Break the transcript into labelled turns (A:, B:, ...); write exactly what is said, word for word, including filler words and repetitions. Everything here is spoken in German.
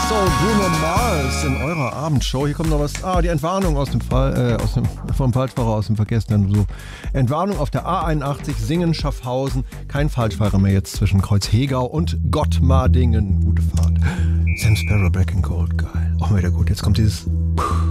A: So, Bruno Mars in eurer Abendshow. Hier kommt noch was. Ah, die Entwarnung aus dem Fall, äh, aus dem, vom Falschfahrer aus dem Verkehrsnetz. So. Entwarnung auf der A einundachtzig, Singen, Schaffhausen. Kein Falschfahrer mehr jetzt zwischen Kreuz-Hegau und Gottmardingen. Gute Fahrt. Sam Sparrow, Black and Gold, geil. Auch wieder gut. Jetzt kommt dieses...